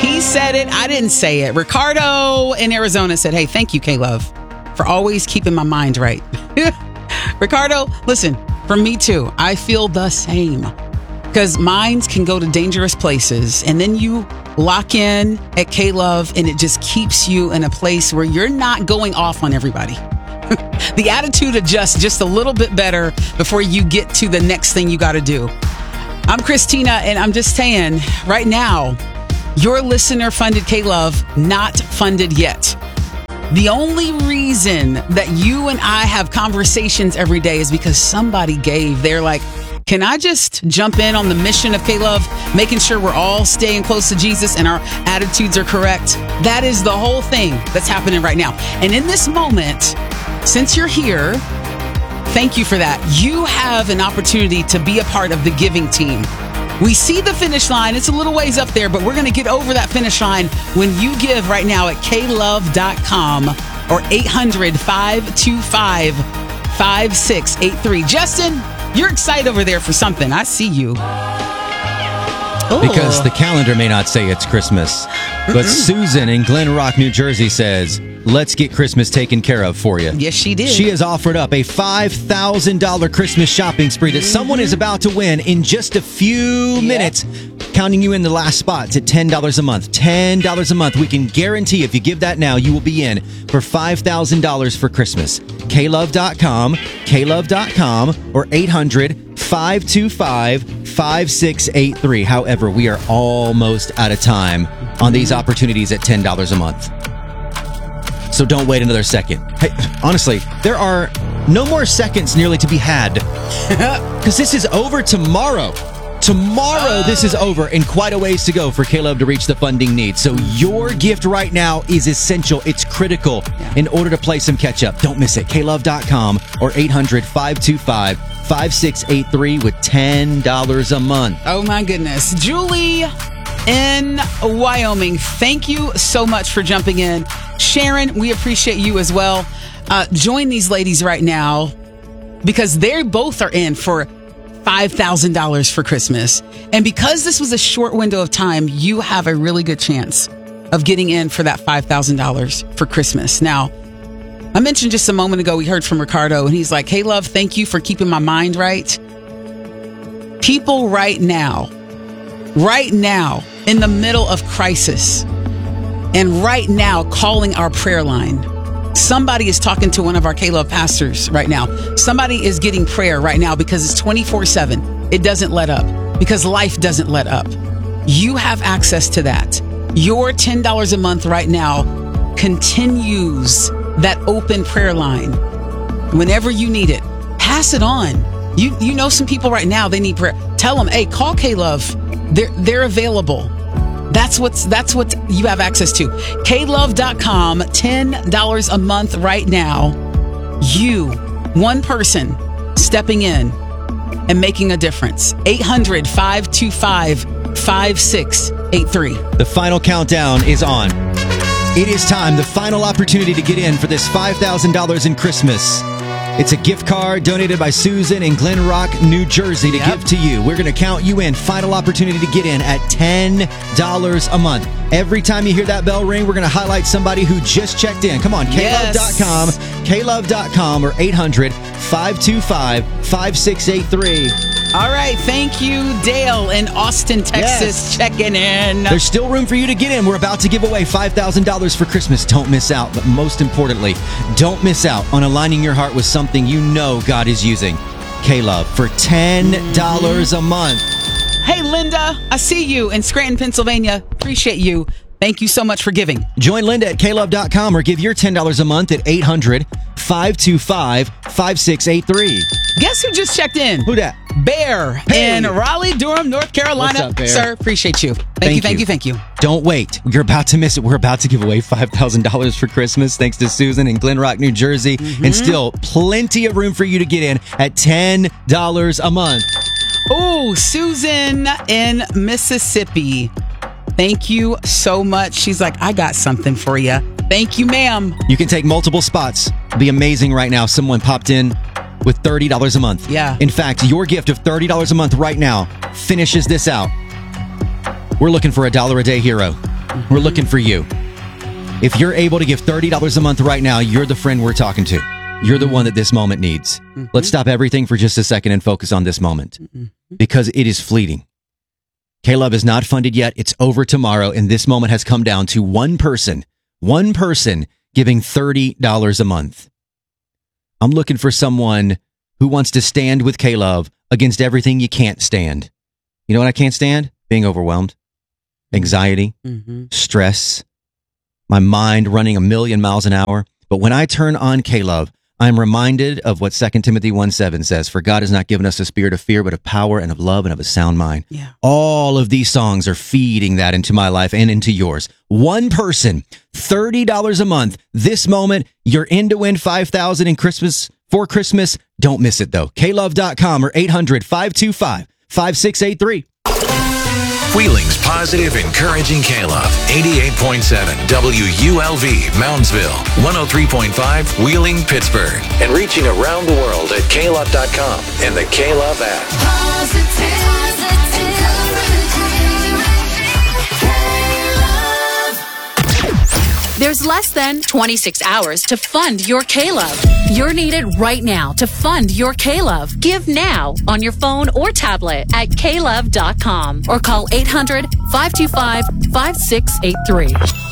He said it. I didn't say it. Ricardo in Arizona said, hey, thank you, K-Love, for always keeping my mind right. Ricardo, listen, for me too, I feel the same. Because minds can go to dangerous places, and then you lock in at K-Love, and it just keeps you in a place where you're not going off on everybody. The attitude adjusts just a little bit better before you get to the next thing you got to do. I'm Christina, and I'm just saying, right now, your listener-funded K-Love, not funded yet. The only reason that you and I have conversations every day is because somebody gave. They're like, can I just jump in on the mission of K-Love, making sure we're all staying close to Jesus and our attitudes are correct? That is the whole thing that's happening right now. And in this moment, since you're here, thank you for that. You have an opportunity to be a part of the giving team. We see the finish line. It's a little ways up there, but we're going to get over that finish line when you give right now at klove.com or 800-525-5683. Justin, you're excited over there for something. I see you. Because the calendar may not say it's Christmas, but Susan in Glen Rock, New Jersey says, let's get Christmas taken care of for you. Yes, she did. She has offered up a $5,000 Christmas shopping spree that someone is about to win in just a few minutes, counting you in the last spots at $10 a month. $10 a month. We can guarantee if you give that now, you will be in for $5,000 for Christmas. klove.com, klove.com, or 800-525-5683. However, we are almost out of time on these opportunities at $10 a month. So don't wait another second. Hey, honestly, there are no more seconds nearly to be had. Because this is over tomorrow. Tomorrow, this is over, and quite a ways to go for K-Love to reach the funding need. So your gift right now is essential. It's critical in order to play some catch-up. Don't miss it. klove.com or 800-525-5683 with $10 a month. Oh, my goodness. Julie in Wyoming, thank you so much for jumping in. Sharon, we appreciate you as well. Join these ladies right now because they both are in for $5,000 for Christmas. And because this was a short window of time, you have a really good chance of getting in for that $5,000 for Christmas. Now, I mentioned just a moment ago, we heard from Ricardo, and he's like, hey, love, thank you for keeping my mind right. People right now, in the middle of crisis, and right now calling our prayer line. Somebody is talking to one of our K-Love pastors right now. Somebody is getting prayer right now because it's 24/7. It doesn't let up because life doesn't let up. You have access to that. Your $10 a month right now continues that open prayer line. Whenever you need it, pass it on. You know some people right now, they need prayer. Tell them, hey, call K-Love. They're available. That's what you have access to. klove.com, $10 a month right now. You, one person, stepping in and making a difference. 800-525-5683. The final countdown is on. It is time, the final opportunity to get in for this $5,000 in Christmas. It's a gift card donated by Susan in Glen Rock, New Jersey to give to you. We're going to count you in. Final opportunity to get in at $10 a month. Every time you hear that bell ring, we're going to highlight somebody who just checked in. Come on, klove.com, klove.com, or 800-525-5683. All right, thank you, Dale in Austin, Texas, checking in. There's still room for you to get in. We're about to give away $5,000 for Christmas. Don't miss out. But most importantly, don't miss out on aligning your heart with something you know God is using. K-Love for $10 a month. Hey, Linda, I see you in Scranton, Pennsylvania. Appreciate you. Thank you so much for giving. Join Linda at klove.com or give your $10 a month at 800-525-5683. Guess who just checked in? Who that? Bear in Raleigh-Durham, North Carolina. What's up, Bear? Sir, appreciate you. Thank you. Don't wait. You're about to miss it. We're about to give away $5,000 for Christmas thanks to Susan in Glen Rock, New Jersey. And still plenty of room for you to get in at $10 a month. Oh, Susan in Mississippi. Thank you so much. She's like, I got something for you. Thank you, ma'am. You can take multiple spots. It'd be amazing right now. Someone popped in with $30 a month. Yeah. In fact, your gift of $30 a month right now finishes this out. We're looking for a $1 a day hero. We're looking for you. If you're able to give $30 a month right now, you're the friend we're talking to. You're the one that this moment needs. Let's stop everything for just a second and focus on this moment because it is fleeting. K-Love is not funded yet. It's over tomorrow. And this moment has come down to one person giving $30 a month. I'm looking for someone who wants to stand with K-Love against everything you can't stand. You know what I can't stand? Being overwhelmed, anxiety, stress, my mind running 1,000,000 miles an hour. But when I turn on K-Love, I'm reminded of what 2 Timothy 1:7 says, for God has not given us a spirit of fear, but of power and of love and of a sound mind. Yeah. All of these songs are feeding that into my life and into yours. One person, $30 a month. This moment, you're in to win $5,000 in Christmas for Christmas. Don't miss it though. KLove.com or 800-525-5683. Wheeling's positive, encouraging K-Love. 88.7 WULV, Moundsville. 103.5 Wheeling, Pittsburgh. And reaching around the world at KLove.com and the K-Love app. There's less than 26 hours to fund your K-Love. You're needed right now to fund your K-Love. Give now on your phone or tablet at klove.com or call 800-525-5683.